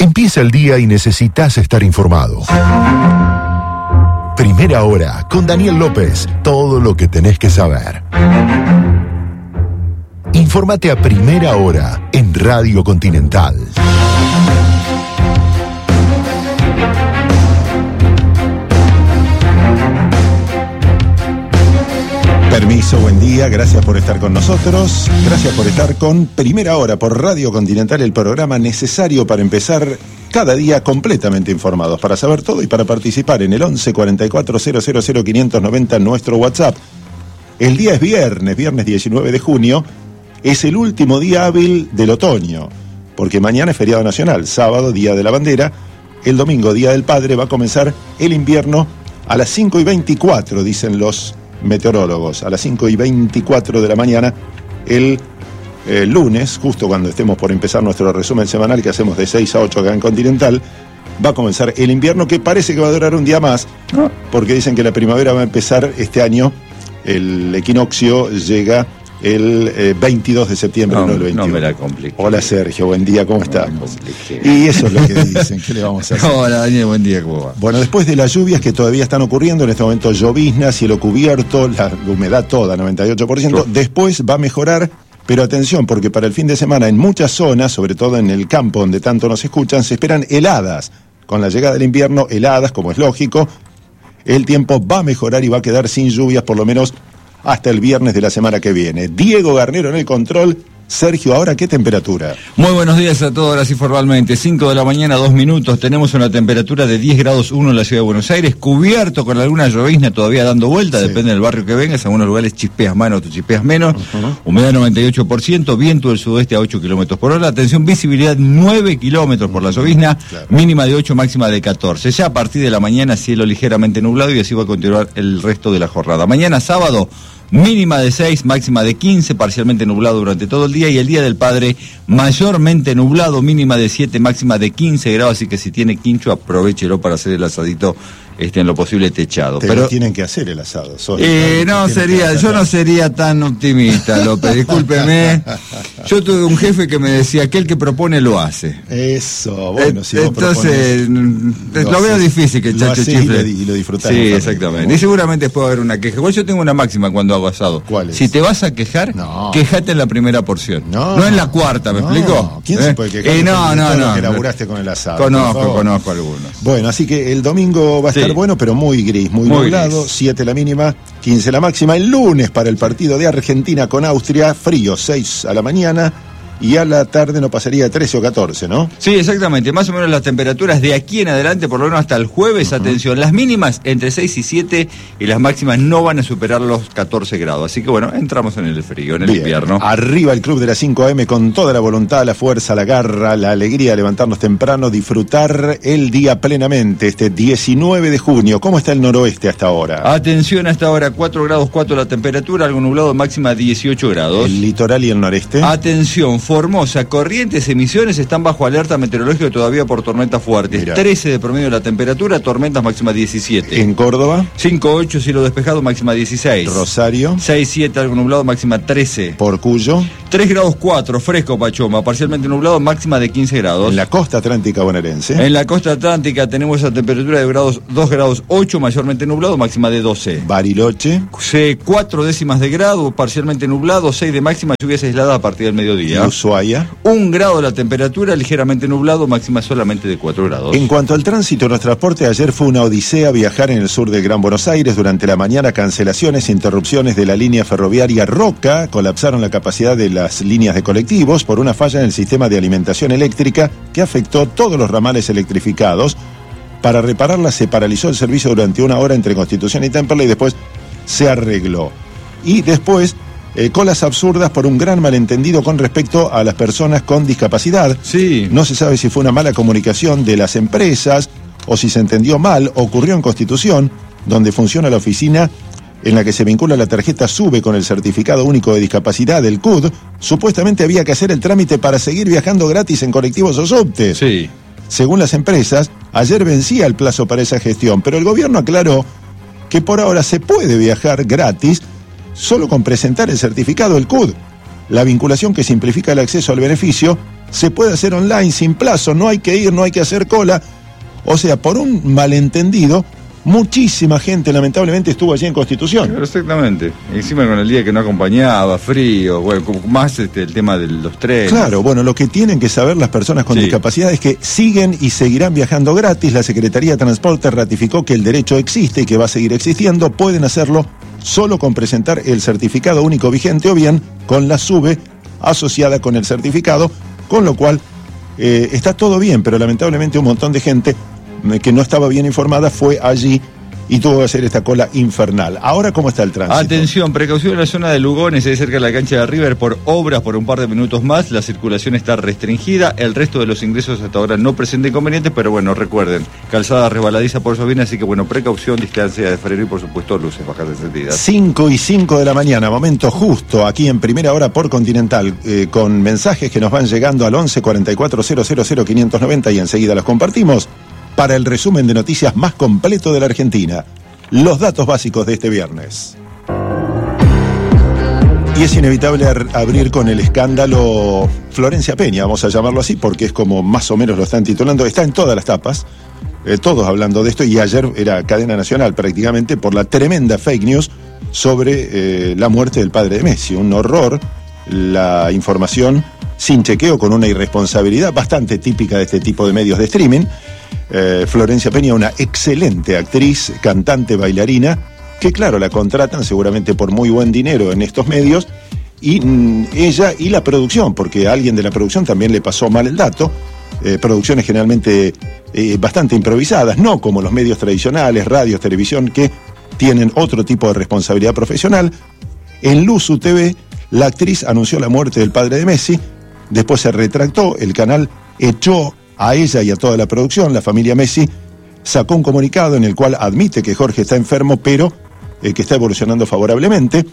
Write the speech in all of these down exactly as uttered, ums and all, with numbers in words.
Empieza el día y necesitas estar informado. Primera Hora, con Daniel López. Todo lo que tenés que saber. Infórmate a Primera Hora en Radio Continental. Permiso, buen día, gracias por estar con nosotros, gracias por estar con Primera Hora por Radio Continental, el programa necesario para empezar cada día completamente informados, para saber todo y para participar en el once cuarenta y cuatro cero cero cero quinientos noventa en nuestro WhatsApp. El día es viernes, viernes diecinueve de junio, es el último día hábil del otoño, porque mañana es feriado nacional, sábado, Día de la Bandera, el domingo, Día del Padre, va a comenzar el invierno a las cinco y veinticuatro, dicen los meteorólogos, a las cinco y veinticuatro de la mañana, el eh, lunes, justo cuando estemos por empezar nuestro resumen semanal que hacemos de seis a ocho acá en Continental, va a comenzar el invierno, que parece que va a durar un día más, porque dicen que la primavera va a empezar este año, el equinoccio llega el eh, veintidós de septiembre, no, no el veintiuno. No me la compliqué. Hola Sergio, buen día, ¿cómo estás? Y eso es lo que dicen, ¿qué le vamos a hacer? Hola Daniel, buen día, ¿cómo va? Bueno, después de las lluvias que todavía están ocurriendo, en este momento llovizna, cielo cubierto, la humedad toda, noventa y ocho por ciento, después va a mejorar, pero atención, porque para el fin de semana en muchas zonas, sobre todo en el campo donde tanto nos escuchan, se esperan heladas. Con la llegada del invierno, heladas, como es lógico, el tiempo va a mejorar y va a quedar sin lluvias por lo menos hasta el viernes de la semana que viene. Diego Garnero en el control. Sergio, ¿ahora qué temperatura? Muy buenos días a todos, ahora sí formalmente. cinco de la mañana, dos minutos. Tenemos una temperatura de diez grados uno en la ciudad de Buenos Aires, cubierto con alguna llovizna todavía dando vuelta, sí. Depende del barrio que vengas. En algunos lugares chispeas más, otros chispeas menos. Uh-huh. Humedad noventa y ocho por ciento, viento del sudoeste a ocho kilómetros por hora. Atención, visibilidad nueve kilómetros por la llovizna, claro. Mínima de ocho, máxima de catorce. Ya a partir de la mañana, cielo ligeramente nublado y así va a continuar el resto de la jornada. Mañana sábado, mínima de seis, máxima de quince, parcialmente nublado durante todo el día, y el Día del Padre mayormente nublado, mínima de siete, máxima de quince grados, así que si tiene quincho, aprovéchelo para hacer el asadito este, en lo posible techado. Te Pero lo tienen que hacer el asado. Soy, eh, no, sería, yo no sería tan optimista, López, discúlpeme. Yo tuve un jefe que me decía, aquel que propone lo hace. Eso, bueno, eh, si vos entonces, propones, lo, lo veo haces, difícil que el chacho chifle. Y, y lo disfrutás. Sí, exactamente. Y seguramente puede haber una queja. Igual yo tengo una máxima cuando hago asado. ¿Cuál es? Si te vas a quejar, no. Quejate en la primera porción. No, no en la cuarta, ¿me no. explico? ¿Quién ¿Eh? se puede quejar? Eh, no, no, no. Que laburaste con el asado. Conozco, conozco algunos. Bueno, así que el domingo va a estar sí. bueno, pero muy gris, muy, muy nublado. siete la mínima, quince la máxima. El lunes para el partido de Argentina con Austria, frío, seis a la mañana. Y a la tarde no pasaría de trece o catorce, ¿no? Sí, exactamente. Más o menos las temperaturas de aquí en adelante, por lo menos hasta el jueves, uh-huh. Atención, las mínimas entre seis y siete y las máximas no van a superar los catorce grados. Así que bueno, entramos en el frío, en el Bien. invierno. Arriba el club de las cinco a eme con toda la voluntad, la fuerza, la garra, la alegría de levantarnos temprano, disfrutar el día plenamente, este diecinueve de junio. ¿Cómo está el noroeste hasta ahora? Atención, hasta ahora cuatro grados cuatro la temperatura, algo nublado, máxima dieciocho grados. ¿El litoral y el noreste? Atención, Formosa, Corrientes, Emisiones están bajo alerta meteorológica todavía por tormentas fuertes. Mirá. trece de promedio la temperatura, tormentas máxima diecisiete. ¿En Córdoba? cinco ocho, cielo despejado, máxima dieciséis. ¿Rosario? seis siete, algo nublado, máxima trece. ¿Por Cuyo? tres grados cuatro, fresco Pachoma, parcialmente nublado, máxima de quince grados. ¿En la costa atlántica bonaerense? En la costa atlántica tenemos esa temperatura de grados, dos grados ocho, mayormente nublado, máxima de doce. ¿Bariloche? cuatro décimas de grado, parcialmente nublado, seis de máxima, lluvias aisladas a partir del mediodía. ¿Ushuaia? Un grado la temperatura, ligeramente nublado, máxima solamente de cuatro grados. En cuanto al tránsito, nuestro transporte, ayer fue una odisea viajar en el sur del Gran Buenos Aires. Durante la mañana, cancelaciones, interrupciones de la línea ferroviaria Roca, colapsaron la capacidad de las líneas de colectivos por una falla en el sistema de alimentación eléctrica que afectó todos los ramales electrificados. Para repararla se paralizó el servicio durante una hora entre Constitución y Temperley y después se arregló. Y después... Eh, colas absurdas por un gran malentendido con respecto a las personas con discapacidad. Sí. No se sabe si fue una mala comunicación de las empresas o si se entendió mal. Ocurrió en Constitución, donde funciona la oficina en la que se vincula la tarjeta SUBE con el certificado único de discapacidad del C U D. Supuestamente había que hacer el trámite para seguir viajando gratis en colectivos o subtes. Sí. Según las empresas, ayer vencía el plazo para esa gestión, pero el gobierno aclaró que por ahora se puede viajar gratis solo con presentar el certificado del C U D. La vinculación que simplifica el acceso al beneficio se puede hacer online sin plazo, no hay que ir, no hay que hacer cola. O sea, por un malentendido, muchísima gente lamentablemente estuvo allí en Constitución. Pero exactamente. Encima con el día que no acompañaba, frío, bueno, más este, el tema de los trenes. Claro, bueno, lo que tienen que saber las personas con sí. discapacidad es que siguen y seguirán viajando gratis. La Secretaría de Transporte ratificó que el derecho existe y que va a seguir existiendo. Pueden hacerlo solo con presentar el certificado único vigente o bien con la SUBE asociada con el certificado, con lo cual eh, está todo bien, pero lamentablemente un montón de gente que no estaba bien informada fue allí y tuvo que hacer esta cola infernal. Ahora, ¿cómo está el tránsito? Atención, precaución en la zona de Lugones, ahí cerca de la cancha de River, por obras por un par de minutos más. La circulación está restringida. El resto de los ingresos hasta ahora no presenta inconvenientes, pero bueno, recuerden, calzada resbaladiza por eso viene, así que bueno, precaución, distancia de freno y por supuesto luces bajas encendidas. cinco y cinco de la mañana, momento justo, aquí en Primera Hora por Continental, eh, con mensajes que nos van llegando al once cuarenta y cuatro cero cero cero quinientos noventa y enseguida los compartimos. Para el resumen de noticias más completo de la Argentina, los datos básicos de este viernes. Y es inevitable abrir con el escándalo Florencia Peña, vamos a llamarlo así, porque es como más o menos lo están titulando, está en todas las tapas, eh, todos hablando de esto, y ayer era cadena nacional prácticamente por la tremenda fake news sobre eh, la muerte del padre de Messi, un horror, la información sin chequeo, con una irresponsabilidad bastante típica de este tipo de medios de streaming. Eh, Florencia Peña, una excelente actriz, cantante, bailarina, que claro, la contratan seguramente por muy buen dinero en estos medios, y mm, ella y la producción, porque a alguien de la producción también le pasó mal el dato, eh, producciones generalmente eh, bastante improvisadas, no como los medios tradicionales, radios, televisión, que tienen otro tipo de responsabilidad profesional. En Luzu T V, la actriz anunció la muerte del padre de Messi, después se retractó, el canal echó a ella y a toda la producción. La familia Messi sacó un comunicado en el cual admite que Jorge está enfermo, pero eh, que está evolucionando favorablemente.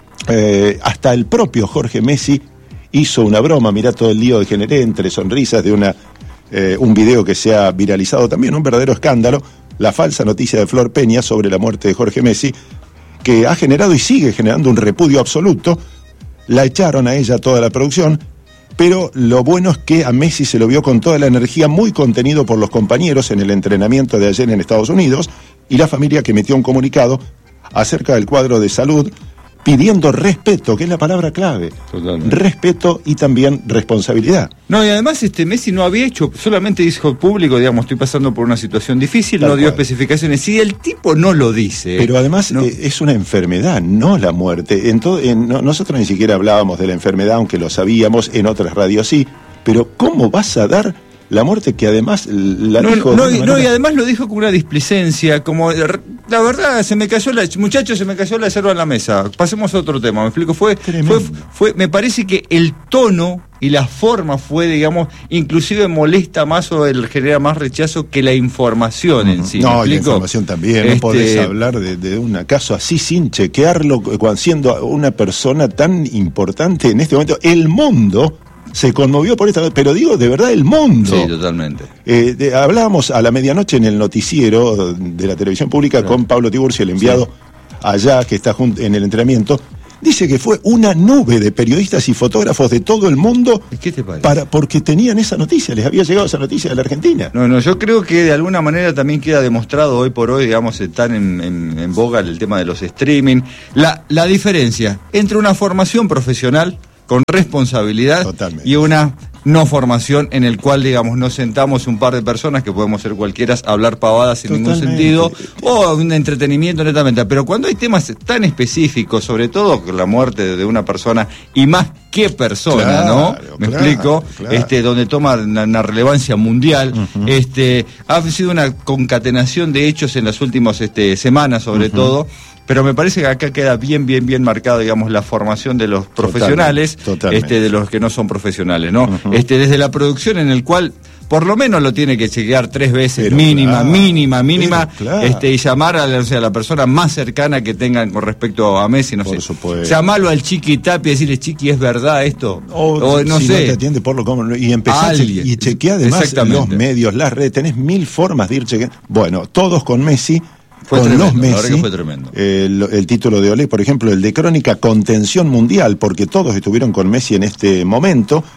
Eh, hasta el propio Jorge Messi hizo una broma, mirá todo el lío que generé, entre sonrisas, de una eh, un video que se ha viralizado también, un verdadero escándalo, la falsa noticia de Flor Peña sobre la muerte de Jorge Messi, que ha generado y sigue generando un repudio absoluto. La echaron a ella toda la producción, pero lo bueno es que a Messi se lo vio con toda la energía, muy contenido por los compañeros en el entrenamiento de ayer en Estados Unidos, y la familia que emitió un comunicado acerca del cuadro de salud, pidiendo respeto, que es la palabra clave. Totalmente. Respeto y también responsabilidad. No, y además este Messi no había hecho, solamente dijo público, digamos, estoy pasando por una situación difícil, Tal no dio cual. especificaciones. Si el tipo no lo dice. Pero además ¿no? eh, es una enfermedad, no la muerte. En todo, en, no, nosotros ni siquiera hablábamos de la enfermedad, aunque lo sabíamos, en otras radios sí. Pero ¿cómo vas a dar la muerte que además la no, dijo? No, no, y además lo dijo con una displicencia, como la verdad, se me cayó la, muchachos, se me cayó la yerba en la mesa. Pasemos a otro tema, me explico, fue, fue, fue, me parece que el tono y la forma fue, digamos, inclusive molesta más o el, genera más rechazo que la información uh-huh. en sí. No, y la información también, este... no podés hablar de, de un caso así sin chequearlo, cuando siendo una persona tan importante en este momento. El mundo se conmovió por esta, pero digo, de verdad, el mundo. Sí, totalmente. Eh, de, hablábamos a la medianoche en el noticiero de la televisión pública claro. con Pablo Tiburcio, el enviado sí. allá que está junto, en el entrenamiento. Dice que fue una nube de periodistas y fotógrafos de todo el mundo. ¿Qué te parece? Para, porque tenían esa noticia, les había llegado esa noticia de la Argentina. No, no, yo creo que de alguna manera también queda demostrado hoy por hoy, digamos, están en, en, en boga el tema de los streaming. La, la diferencia entre una formación profesional con responsabilidad Totalmente. y una no formación en el cual, digamos, nos sentamos un par de personas que podemos ser cualquiera a hablar pavadas sin Totalmente. ningún sentido, o un entretenimiento netamente, pero cuando hay temas tan específicos, sobre todo la muerte de una persona, y más que persona, claro, ¿no? Me claro, explico, claro. este, donde toma una, una relevancia mundial, uh-huh. este, ha sido una concatenación de hechos en las últimas este, semanas, sobre uh-huh. todo. Pero me parece que acá queda bien, bien, bien marcado, digamos, la formación de los profesionales, totalmente, totalmente. Este, de los que no son profesionales, ¿no? Uh-huh. Este, desde la producción en el cual por lo menos lo tiene que chequear tres veces, pero mínima, claro, mínima, mínima, claro. este, y llamar a la, o sea, a la persona más cercana que tengan con respecto a Messi, no por sé. Supuesto. Llamarlo al Chiqui Tapia y decirle, Chiqui, ¿es verdad esto? O, o no si sé. No te atiende por lo como y empezar y chequear además los medios, las redes, tenés mil formas de ir chequeando. Bueno, todos con Messi. Fue con tremendo, los Messi, la verdad que fue tremendo. El, el título de Olé, por ejemplo, el de Crónica Contención Mundial, porque todos estuvieron con Messi en este momento.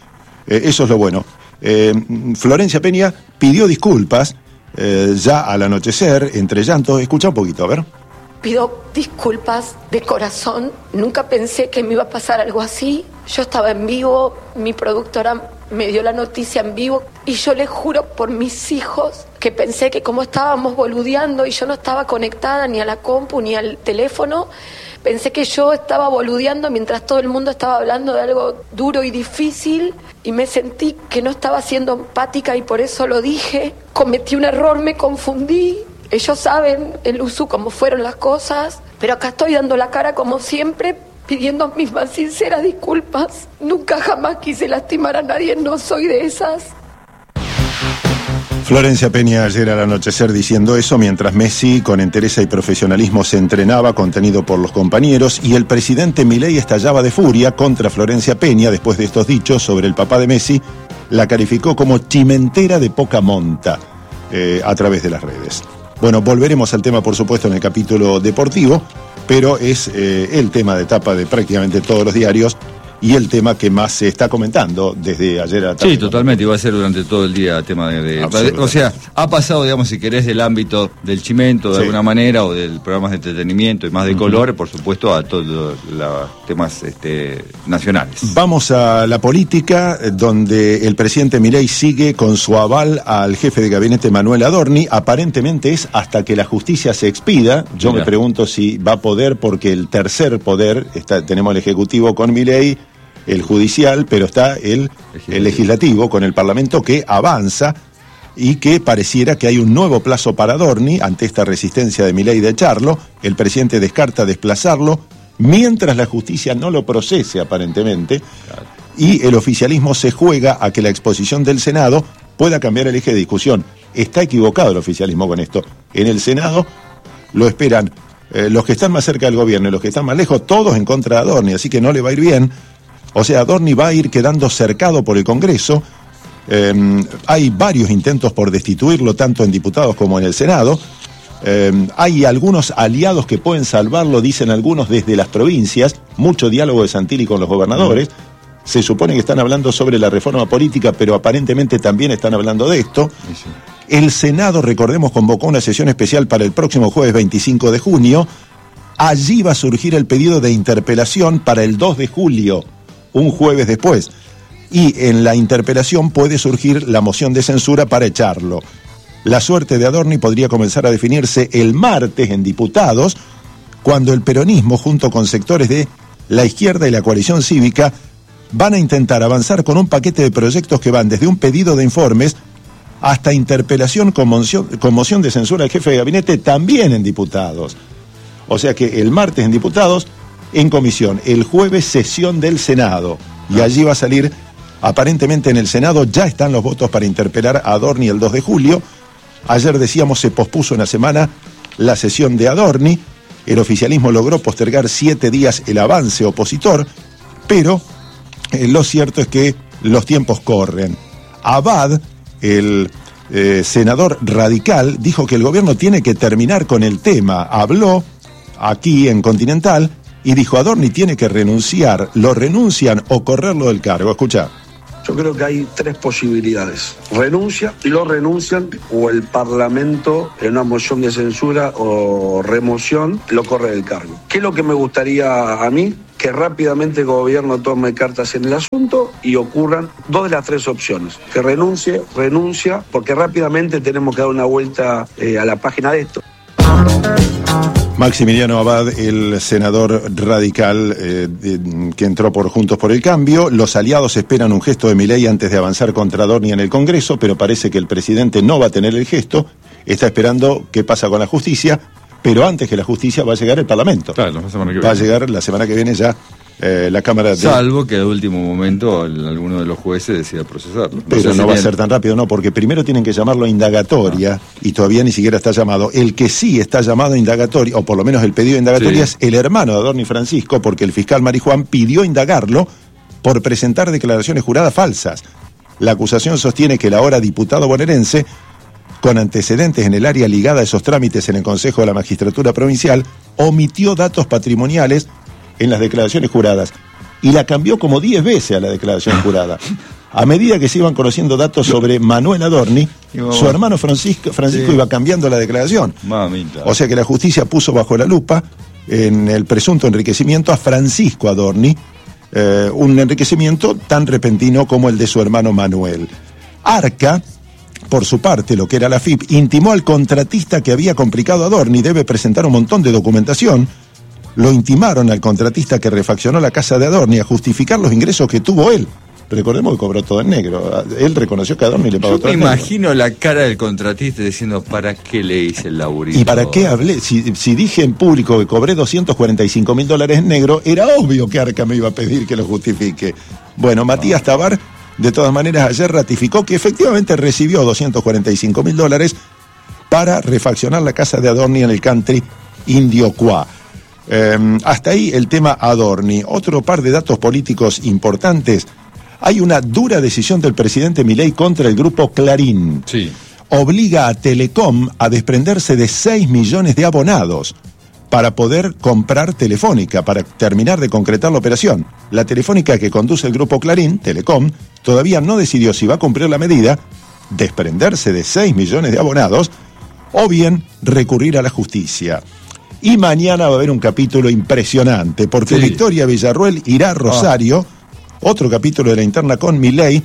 Eh, eso es lo bueno. Eh, Florencia Peña pidió disculpas eh, ya al anochecer, entre llantos. Escucha un poquito, a ver. Pido disculpas de corazón. Nunca pensé que me iba a pasar algo así. Yo estaba en vivo, mi productora me dio la noticia en vivo y yo les juro por mis hijos que pensé que como estábamos boludeando y yo no estaba conectada ni a la compu ni al teléfono, pensé que yo estaba boludeando mientras todo el mundo estaba hablando de algo duro y difícil y me sentí que no estaba siendo empática y por eso lo dije. Cometí un error, me confundí. Ellos saben, el U S U, cómo fueron las cosas, pero acá estoy dando la cara como siempre, pidiendo mis más sinceras disculpas. Nunca jamás quise lastimar a nadie, no soy de esas. Florencia Peña ayer al anochecer diciendo eso mientras Messi con entereza y profesionalismo se entrenaba, contenido por los compañeros, y el presidente Milei estallaba de furia contra Florencia Peña después de estos dichos sobre el papá de Messi. La calificó como chimentera de poca monta eh, a través de las redes. Bueno, volveremos al tema, por supuesto, en el capítulo deportivo, pero es eh, el tema de tapa de prácticamente todos los diarios y el tema que más se está comentando desde ayer a la tarde. Sí, totalmente, y va a ser durante todo el día tema de, de, de... O sea, ha pasado, digamos, si querés, del ámbito del chimento de sí. alguna manera, o del programas de entretenimiento y más de uh-huh. color, por supuesto, a todos los temas este, nacionales. Vamos a la política, donde el presidente Milei sigue con su aval al jefe de gabinete Manuel Adorni. Aparentemente es hasta que la justicia se expida. Yo Mira. me pregunto si va a poder, porque el tercer poder, está, tenemos el ejecutivo con Milei, el judicial, pero está el, el legislativo con el Parlamento que avanza y que pareciera que hay un nuevo plazo para Adorni ante esta resistencia de Milei de echarlo. El presidente descarta desplazarlo mientras la justicia no lo procese aparentemente, claro. Y el oficialismo se juega a que la exposición del Senado pueda cambiar el eje de discusión. Está equivocado el oficialismo con esto. En el Senado lo esperan eh, los que están más cerca del gobierno y los que están más lejos, todos en contra de Adorni, así que no le va a ir bien. O sea, Adorni va a ir quedando cercado por el Congreso. Eh, hay varios intentos por destituirlo, tanto en diputados como en el Senado. Eh, hay algunos aliados que pueden salvarlo, dicen algunos desde las provincias. Mucho diálogo de Santilli con los gobernadores. Mm. Se supone que están hablando sobre la reforma política, pero aparentemente también están hablando de esto. Sí, sí. El Senado, recordemos, convocó una sesión especial para el próximo jueves veinticinco de junio. Allí va a surgir el pedido de interpelación para el dos de julio. Un jueves después, y en la interpelación puede surgir la moción de censura para echarlo. La suerte de Adorni podría comenzar a definirse el martes en diputados, cuando el peronismo, junto con sectores de la izquierda y la coalición cívica, van a intentar avanzar con un paquete de proyectos que van desde un pedido de informes hasta interpelación con moción, con moción de censura al jefe de gabinete, también en diputados. O sea que el martes en diputados, en comisión, el jueves sesión del Senado, y allí va a salir, aparentemente en el Senado ya están los votos para interpelar a Adorni el dos de julio. Ayer decíamos se pospuso una semana la sesión de Adorni, el oficialismo logró postergar siete días el avance opositor, pero eh, lo cierto es que los tiempos corren. Abad, el eh, senador radical, dijo que el gobierno tiene que terminar con el tema, habló aquí en Continental, y dijo, Adorni tiene que renunciar, lo renuncian o correrlo del cargo. Escucha. Yo creo que hay tres posibilidades. Renuncia, lo renuncian, o el Parlamento, en una moción de censura o remoción, lo corre del cargo. ¿Qué es lo que me gustaría a mí? Que rápidamente el gobierno tome cartas en el asunto y ocurran dos de las tres opciones. Que renuncie, renuncia, porque rápidamente tenemos que dar una vuelta eh, a la página de esto. Maximiliano Abad, el senador radical eh, de, que entró por Juntos por el Cambio. Los aliados esperan un gesto de Milei antes de avanzar contra Adorni en el Congreso, pero parece que el presidente no va a tener el gesto. Está esperando qué pasa con la justicia, pero antes que la justicia va a llegar el Parlamento. Claro, la semana que viene. Va a llegar la semana que viene ya eh, la Cámara de... Salvo que de último momento el, alguno de los jueces decida procesarlo. No pero no va a ser tan rápido, no, porque primero tienen que llamarlo a indagatoria, ah. y todavía ni siquiera está llamado. El que sí está llamado a indagatoria, o por lo menos el pedido de indagatoria, sí. es el hermano de Adorni Francisco, porque el fiscal Marijuán pidió indagarlo por presentar declaraciones juradas falsas. La acusación sostiene que el ahora diputado bonaerense, con antecedentes en el área ligada a esos trámites en el Consejo de la Magistratura Provincial, omitió datos patrimoniales en las declaraciones juradas y la cambió como diez veces a la declaración jurada. A medida que se iban conociendo datos sobre Manuel Adorni, su hermano Francisco, Francisco sí. iba cambiando la declaración. Mamita. O sea que la justicia puso bajo la lupa en el presunto enriquecimiento a Francisco Adorni, eh, un enriquecimiento tan repentino como el de su hermano Manuel. Arca, por su parte, lo que era la F I P, intimó al contratista que había complicado a Adorni, debe presentar un montón de documentación. Lo intimaron al contratista que refaccionó la casa de Adorni a justificar los ingresos que tuvo él. Recordemos que cobró todo en negro. Él reconoció que a Adorni le pagó Yo todo me en negro. imagino la cara del contratista diciendo, ¿para qué le hice el laburito? ¿Y para qué hablé? Si, si dije en público que cobré doscientos cuarenta y cinco mil dólares en negro, era obvio que Arca me iba a pedir que lo justifique. Bueno, Matías ah. Tabar, de todas maneras, ayer ratificó que efectivamente recibió doscientos cuarenta y cinco mil dólares para refaccionar la casa de Adorni en el country Indio Cuá. Eh, hasta ahí el tema Adorni. Otro par de datos políticos importantes. Hay una dura decisión del presidente Milei contra el grupo Clarín. Sí. Obliga a Telecom a desprenderse de seis millones de abonados para poder comprar Telefónica, para terminar de concretar la operación. La Telefónica que conduce el grupo Clarín, Telecom, todavía no decidió si va a cumplir la medida, desprenderse de seis millones de abonados, o bien recurrir a la justicia. Y mañana va a haber un capítulo impresionante, porque sí. Victoria Villarruel irá a Rosario, ah. otro capítulo de la interna con Milei,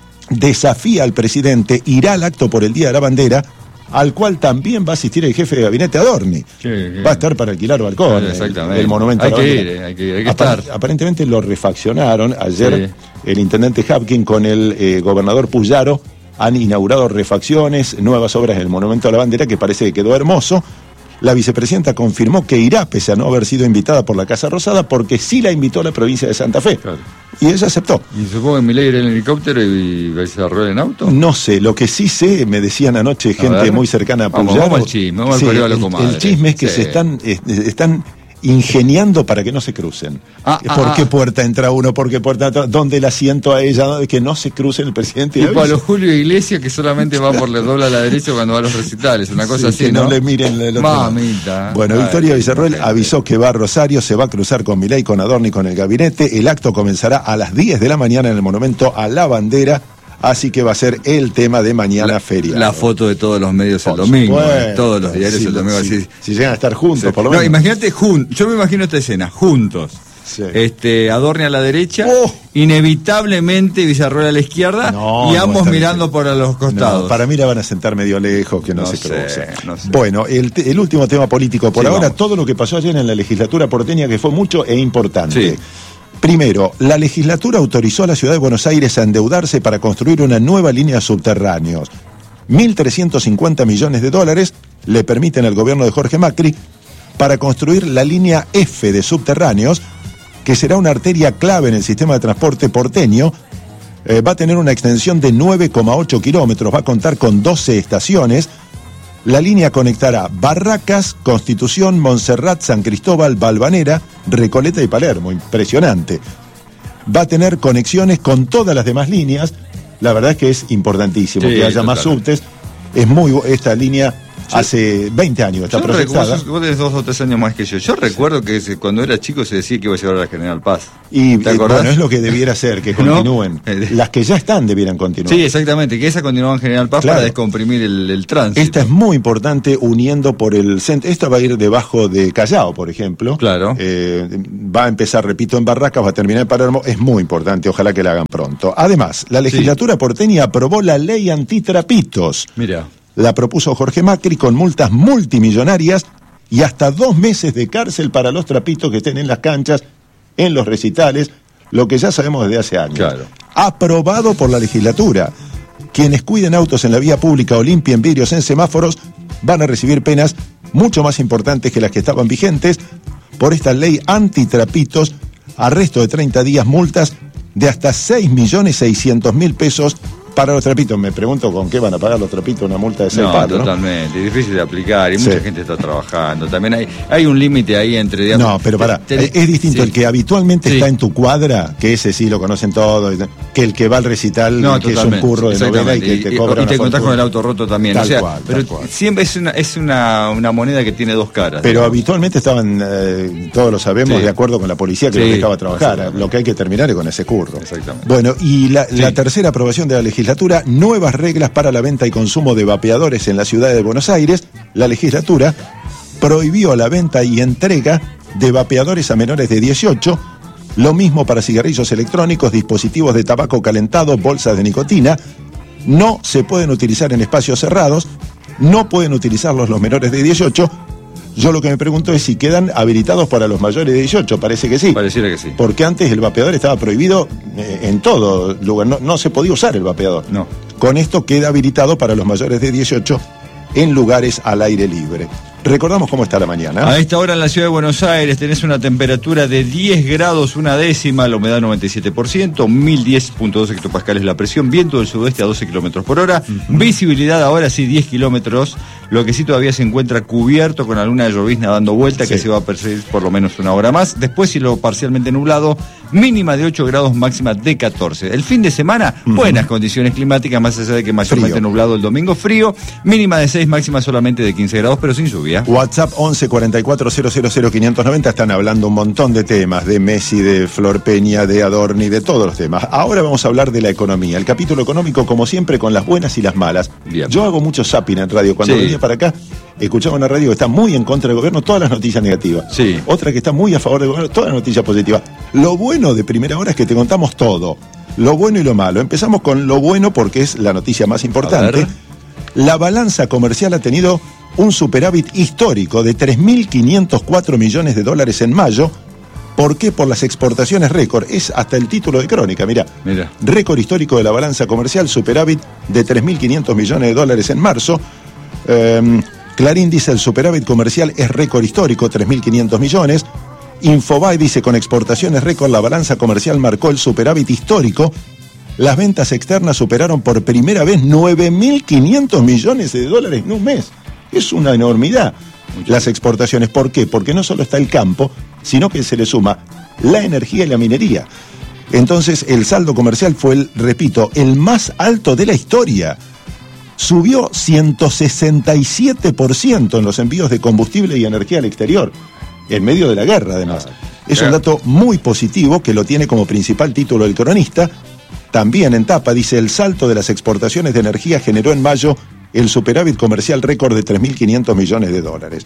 desafía al presidente, irá al acto por el Día de la Bandera, al cual también va a asistir el jefe de gabinete Adorni. Sí, sí. Va a estar para alquilar balcón, exactamente. El, el monumento hay a la que bandera. ir, hay que, hay que Apar- estar. Aparentemente lo refaccionaron. Ayer sí. el intendente Hapkin con el eh, gobernador Puyaro han inaugurado refacciones, nuevas obras en el monumento a la bandera, que parece que quedó hermoso. La vicepresidenta confirmó que irá, pese a no haber sido invitada por la Casa Rosada, porque sí la invitó a la provincia de Santa Fe. Claro. Y ella aceptó. ¿Y supongo que Milei irá en helicóptero y Villarruel en auto? No sé, lo que sí sé, me decían anoche gente muy cercana a Puyaro. Vamos, vamos al chisme, vamos sí, al periodo de el, la comadre. el chisme es que sí. se están, eh, están ingeniando para que no se crucen. Ah, ¿Por ah, qué ah. puerta entra uno? ¿Por qué puerta entra? ¿Dónde el asiento a ella? Que no se crucen el presidente y Tipo a los Julio Iglesias que solamente va por la dobla a la derecha cuando va a los recitales, una cosa sí, así, que ¿no? no le miren el otro Mamita. lado. Bueno, Ay, Victoria Villarruel ay, avisó que va a Rosario, se va a cruzar con Milei, con Adorni, con el gabinete. El acto comenzará a las diez de la mañana en el monumento a la bandera. Así que va a ser el tema de mañana la, feria. La foto de todos los medios por el domingo, supuesto, eh, todos los diarios sí, el domingo. sí, así. Si llegan a estar juntos, Sí. por lo No, menos. imagínate, jun- yo me imagino esta escena, juntos. Sí. Este, Adorni a la derecha, Oh. inevitablemente Villarruel a la izquierda No, y no ambos va a estar mirando ese- por a los costados. No, para mí la van a sentar medio lejos, que no, No se sé, cruzan. no sé. Bueno, el, te- el último tema político por Sí, ahora, vamos. todo lo que pasó ayer en la legislatura porteña, que fue mucho e importante. Sí. Primero, la legislatura autorizó a la ciudad de Buenos Aires a endeudarse para construir una nueva línea de subterráneos. mil trescientos cincuenta millones de dólares le permiten al gobierno de Jorge Macri para construir la línea F de subterráneos, que será una arteria clave en el sistema de transporte porteño. Eh, va a tener una extensión de nueve coma ocho kilómetros, va a contar con doce estaciones. La línea conectará Barracas, Constitución, Montserrat, San Cristóbal, Valvanera, Recoleta y Palermo. Impresionante. Va a tener conexiones con todas las demás líneas. La verdad es que es importantísimo Sí, que haya más totalmente. subtes. Es muy bu- esta línea hace veinte años está Yo proyectada. recuerdo, vos tenés dos o tres años más que yo. Yo recuerdo que se- cuando era chico se decía que iba a llevar a la General Paz. Y ¿Te eh, acordás? bueno, es lo que debiera ser, que ¿No? continúen. Las que ya están debieran continuar. Sí, exactamente, que esa continuaba en General Paz Claro. para descomprimir el, el tránsito. Esta es muy importante, uniendo por el centro. Esta va a ir debajo de Callao, por ejemplo. Claro. Eh, va a empezar, repito, en Barracas, va a terminar en Palermo. Es muy importante, ojalá que la hagan pronto. Además, la legislatura porteña aprobó la ley antitrapitos. Mira. La propuso Jorge Macri con multas multimillonarias y hasta dos meses de cárcel para los trapitos que estén en las canchas, en los recitales, lo que ya sabemos desde hace años. Claro. Aprobado por la legislatura. Quienes cuiden autos en la vía pública o limpien vidrios en semáforos van a recibir penas mucho más importantes que las que estaban vigentes por esta ley antitrapitos, arresto de treinta días, multas de hasta seis millones seiscientos mil pesos para los trapitos. Me pregunto con qué van a pagar los trapitos una multa de seis No, palos, ¿no? totalmente, difícil de aplicar y Sí. mucha gente está trabajando. También hay hay un límite ahí entre... digamos, No, pero pará, te- te- es distinto sí. el que habitualmente Sí. está en tu cuadra, que ese sí lo conocen todos, que el que va al recital, no, que es un curro de novela y que te cobra y, y te encontrás con el auto roto también. Tal o sea, cual, pero cual. siempre es una es una, una moneda que tiene dos caras. Pero digamos. habitualmente estaban, eh, todos lo sabemos, sí. de acuerdo con la policía que sí, lo dejaba trabajar. Lo que hay que terminar es con ese curro. Exactamente. Bueno, y la, sí. la tercera aprobación de la legislatura, nuevas reglas para la venta y consumo de vapeadores en la ciudad de Buenos Aires. La legislatura prohibió la venta y entrega de vapeadores a menores de dieciocho. Lo mismo para cigarrillos electrónicos, dispositivos de tabaco calentado, bolsas de nicotina. No se pueden utilizar en espacios cerrados, no pueden utilizarlos los menores de dieciocho. Yo lo que me pregunto es si quedan habilitados para los mayores de dieciocho. Parece que sí. Pareciera que sí. Porque antes el vapeador estaba prohibido eh, en todo lugar. No, no se podía usar el vapeador. No. Con esto queda habilitado para los mayores de dieciocho en lugares al aire libre. Recordamos cómo está la mañana. A esta hora en la ciudad de Buenos Aires tenés una temperatura de diez grados una décima, la humedad noventa y siete por ciento, mil diez punto dos hectopascales la presión, viento del sudeste a doce kilómetros por hora, uh-huh. Visibilidad ahora sí diez kilómetros, lo que sí todavía se encuentra cubierto con alguna llovizna dando vuelta, sí. Que se va a perseguir por lo menos una hora más. Después, si lo parcialmente nublado, mínima de ocho grados, máxima de catorce. El fin de semana, uh-huh. Buenas condiciones climáticas, más allá de que mayormente frío. Nublado el domingo, frío, mínima de seis, máxima solamente de quince grados, pero sin lluvia. WhatsApp once cuarenta y cuatro cero cero cero quinientos noventa, están hablando un montón de temas, de Messi, de Flor Peña, de Adorni, de todos los temas. Ahora vamos a hablar de la economía, el capítulo económico como siempre con las buenas y las malas. Bien. Yo hago mucho zapping en radio, cuando sí. venía para acá escuchaba una radio que está muy en contra del gobierno, todas las noticias negativas. Sí. Otra que está muy a favor del gobierno, todas las noticias positivas. Lo bueno de primera hora es que te contamos todo, lo bueno y lo malo. Empezamos con lo bueno porque es la noticia más importante. La balanza comercial ha tenido un superávit histórico de tres mil quinientos cuatro millones de dólares en mayo. ¿Por qué? Por las exportaciones récord. Es hasta el título de crónica, mirá. Mira. Récord histórico de la balanza comercial, superávit de tres mil quinientos millones de dólares en marzo. Eh, Clarín dice el superávit comercial es récord histórico, tres mil quinientos millones. Infobae dice con exportaciones récord la balanza comercial marcó el superávit histórico. Las ventas externas superaron por primera vez nueve mil quinientos millones de dólares en un mes. Es una enormidad. Las exportaciones, ¿por qué? Porque no solo está el campo, sino que se le suma la energía y la minería. Entonces, el saldo comercial fue, el, repito, el más alto de la historia. Subió ciento sesenta y siete por ciento en los envíos de combustible y energía al exterior, en medio de la guerra, además. Es un dato muy positivo que lo tiene como principal título el cronista. También en tapa dice, el salto de las exportaciones de energía generó en mayo el superávit comercial récord de tres mil quinientos millones de dólares.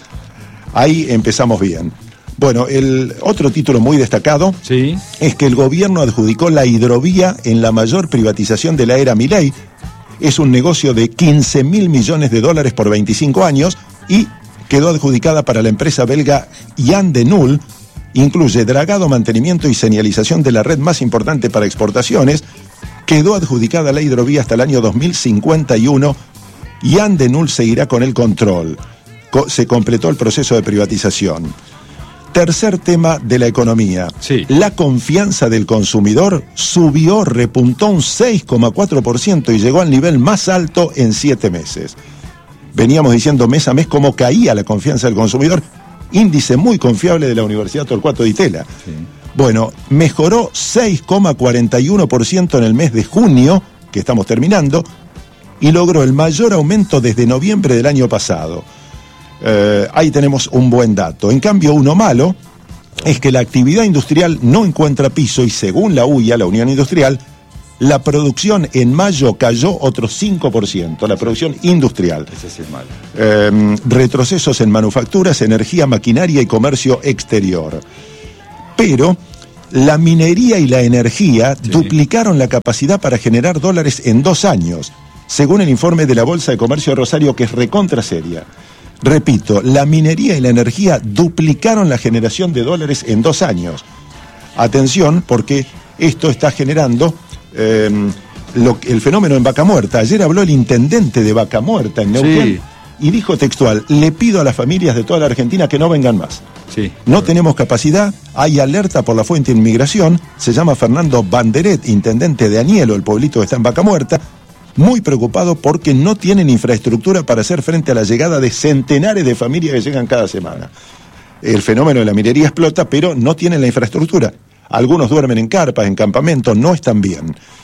Ahí empezamos bien. Bueno, el otro título muy destacado sí. es que el gobierno adjudicó la hidrovía en la mayor privatización de la era Milei. Es un negocio de quince mil millones de dólares por veinticinco años y quedó adjudicada para la empresa belga Jan de Nul. Incluye dragado, mantenimiento y señalización de la red más importante para exportaciones. Quedó adjudicada la hidrovía hasta el año dos mil cincuenta y uno. Jan de Nul seguirá con el control. Co- se completó el proceso de privatización. Tercer tema de la economía. Sí. La confianza del consumidor subió, repuntó un seis coma cuatro por ciento y llegó al nivel más alto en siete meses. Veníamos diciendo mes a mes cómo caía la confianza del consumidor. Índice muy confiable de la Universidad Torcuato Di Tella. Sí. Bueno, mejoró seis coma cuarenta y uno por ciento en el mes de junio, que estamos terminando, y logró el mayor aumento desde noviembre del año pasado. Eh, ahí tenemos un buen dato. En cambio, uno malo es que la actividad industrial no encuentra piso y según la U I A, la Unión Industrial, la producción en mayo cayó otro cinco por ciento, la producción industrial. Ese sí es malo. Eh, retrocesos en manufacturas, energía, maquinaria y comercio exterior. Pero la minería y la energía sí. duplicaron la capacidad para generar dólares en dos años, según el informe de la Bolsa de Comercio de Rosario, que es recontra seria. Repito, la minería y la energía duplicaron la generación de dólares en dos años. Atención, porque esto está generando eh, lo, el fenómeno en Vaca Muerta. Ayer habló el intendente de Vaca Muerta en Neuquén sí. y dijo textual, le pido a las familias de toda la Argentina que no vengan más. Sí. No tenemos capacidad, hay alerta por la fuente de inmigración, se llama Fernando Banderet, intendente de Anielo, el pueblito que está en Vaca Muerta, muy preocupado porque no tienen infraestructura para hacer frente a la llegada de centenares de familias que llegan cada semana. El fenómeno de la minería explota, pero no tienen la infraestructura. Algunos duermen en carpas, en campamentos, no están bien.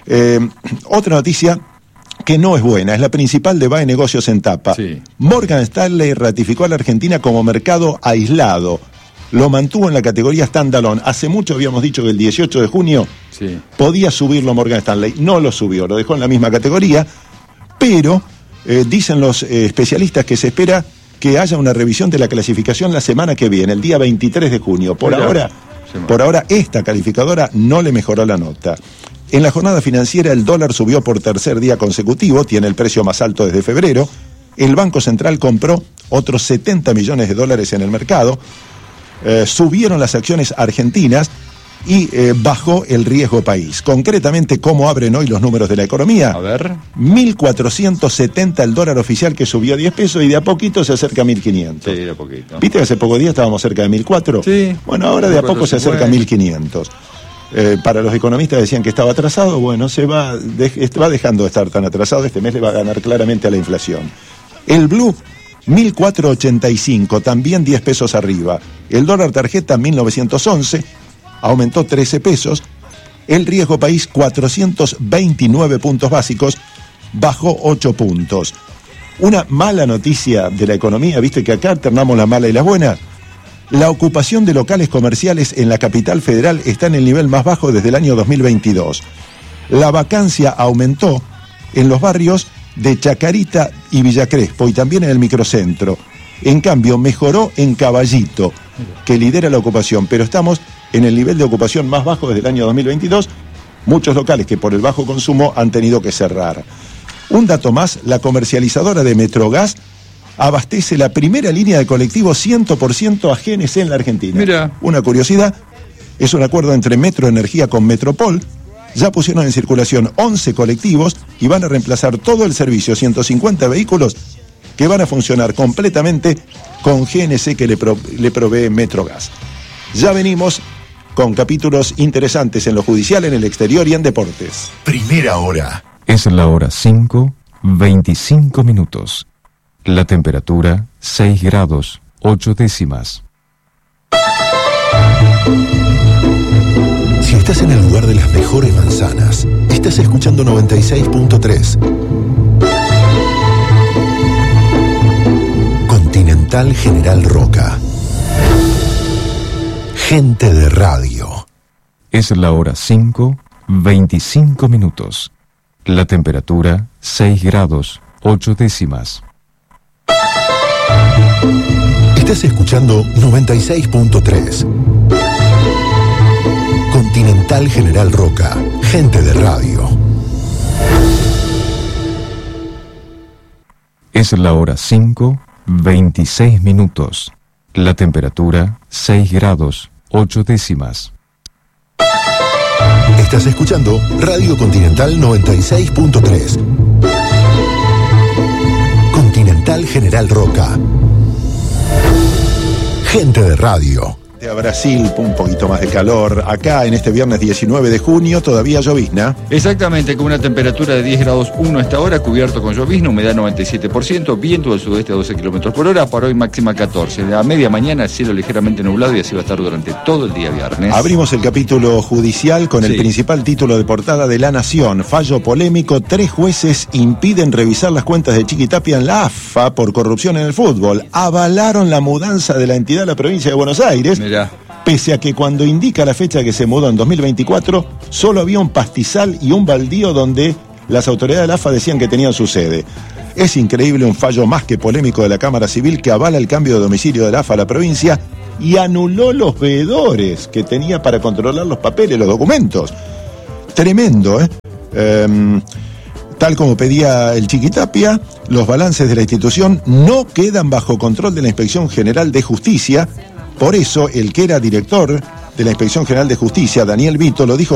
Eh, otra noticia que no es buena, es la principal de B A E Negocios en tapa. Sí. Morgan Stanley ratificó a la Argentina como mercado aislado. Lo mantuvo en la categoría standalone. Hace mucho habíamos dicho que el dieciocho de junio Sí. podía subirlo Morgan Stanley. No lo subió, lo dejó en la misma categoría, pero eh, dicen los eh, especialistas que se espera que haya una revisión de la clasificación la semana que viene, el día veintitrés de junio. Por Mirá, ahora, sí, por ahora esta calificadora no le mejoró la nota. En la jornada financiera el dólar subió por tercer día consecutivo, tiene el precio más alto desde febrero. El Banco Central compró otros setenta millones de dólares en el mercado. Eh, subieron las acciones argentinas y eh, bajó el riesgo país. Concretamente, ¿cómo abren hoy los números de la economía? A ver. mil cuatrocientos setenta el dólar oficial, que subió a diez pesos y de a poquito se acerca a mil quinientos. Sí, de a poquito. ¿Viste que hace pocos días estábamos cerca de mil cuatro? Sí. Bueno, ahora de a poco se acerca a mil quinientos. Eh, para los economistas decían que estaba atrasado, bueno, se va, de, va dejando de estar tan atrasado, este mes le va a ganar claramente a la inflación. El blue, mil cuatrocientos ochenta y cinco, también diez pesos arriba. El dólar tarjeta, mil novecientos once, aumentó trece pesos. El riesgo país, cuatrocientos veintinueve puntos básicos, bajó ocho puntos. Una mala noticia de la economía, viste que acá alternamos la mala y la buena. La ocupación de locales comerciales en la capital federal está en el nivel más bajo desde el año dos mil veintidós. La vacancia aumentó en los barrios de Chacarita y Villa Crespo y también en el microcentro. En cambio, mejoró en Caballito, que lidera la ocupación, pero estamos en el nivel de ocupación más bajo desde el año dos mil veintidós. Muchos locales que por el bajo consumo han tenido que cerrar. Un dato más, la comercializadora de Metrogas abastece la primera línea de colectivos cien por ciento a G N C en la Argentina. Mira. Una curiosidad, es un acuerdo entre Metro Energía con Metropol. Ya pusieron en circulación once colectivos y van a reemplazar todo el servicio, ciento cincuenta vehículos que van a funcionar completamente con G N C que le, pro, le provee Metrogas. Ya venimos con capítulos interesantes en lo judicial, en el exterior y en deportes. Primera hora. Es la hora cinco, veinticinco minutos. La temperatura seis grados, ocho décimas. Si estás en el lugar de las mejores manzanas, estás escuchando noventa y seis punto tres. Continental General Roca. Gente de radio. Es la hora cinco, veinticinco minutos. La temperatura seis grados, ocho décimas. Estás escuchando noventa y seis punto tres. Continental General Roca. Gente de radio. Es la hora cinco, veintiséis minutos. La temperatura seis grados, ocho décimas. Estás escuchando Radio Continental noventa y seis punto tres. Continental General Roca. Gente de radio. A Brasil, un poquito más de calor. Acá en este viernes diecinueve de junio todavía llovizna. Exactamente, con una temperatura de diez grados uno a esta hora, cubierto con llovizna, humedad noventa y siete por ciento, viento del sudeste a doce kilómetros por hora, para hoy máxima catorce. A media mañana cielo ligeramente nublado y así va a estar durante todo el día viernes. Abrimos el capítulo judicial con el Sí. principal título de portada de La Nación. Fallo polémico, tres jueces impiden revisar las cuentas de Chiquitapia en la A F A por corrupción en el fútbol. Avalaron la mudanza de la entidad a la provincia de Buenos Aires. Mirá. Pese a que cuando indica la fecha que se mudó en dos mil veinticuatro, solo había un pastizal y un baldío donde las autoridades de la A F A decían que tenían su sede. Es increíble, un fallo más que polémico de la Cámara Civil que avala el cambio de domicilio de la A F A a la provincia y anuló los veedores que tenía para controlar los papeles, los documentos. Tremendo, ¿eh? Eh, Tal como pedía el Chiquitapia, los balances de la institución no quedan bajo control de la Inspección General de Justicia. Por eso, el que era director de la Inspección General de Justicia, Daniel Vito, lo dijo